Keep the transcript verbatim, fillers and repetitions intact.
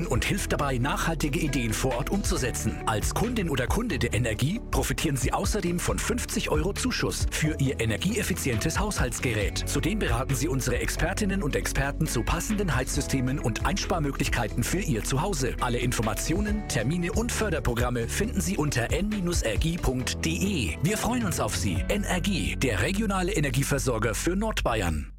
und hilft dabei, nachhaltige Ideen vor Ort umzusetzen. Als Kundin oder Kunde der Energie profitieren Sie außerdem von fünfzig Euro Zuschuss für Ihr energieeffizientes Haushaltsgerät. Zudem beraten Sie unsere Expertinnen und Experten zu passenden Heizsystemen und Einsparmöglichkeiten für Ihr Zuhause. Alle Informationen, Termine und Förderprogramme finden Sie unter n energie punkt d e. Wir freuen uns auf Sie. Energie, der regionale Energieversorger für Nordbayern.